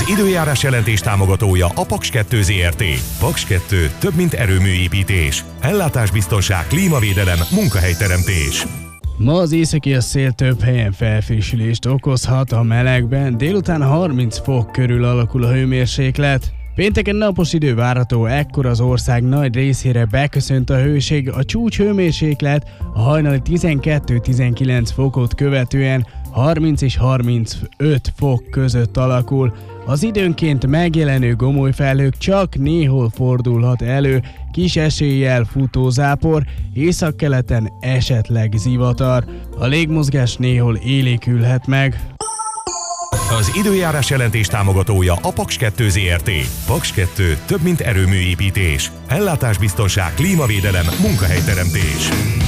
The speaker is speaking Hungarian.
Az időjárás jelentés támogatója a Paks 2 Zrt. Paks 2 több mint erőműépítés. Ellátásbiztonság, klímavédelem, munkahelyteremtés. Ma az északi szél több helyen felfrissülést okozhat a melegben, délután 30 fok körül alakul a hőmérséklet. Pénteken napos idő várható, ekkor az ország nagy részére beköszönt a hőség, a csúcs hőmérséklet a hajnali 12-19 fokot követően 30 és 35 fok között alakul. Az időnként megjelenő gomolyfelhők csak néhol fordulhat elő, kis eséllyel futó zápor, északkeleten esetleg zivatar. A légmozgás néhol élénkülhet meg. Az időjárás jelentés támogatója a Paks 2 Zrt. Paks 2 több mint erőműépítés. Ellátásbiztonság, klímavédelem, munkahelyteremtés.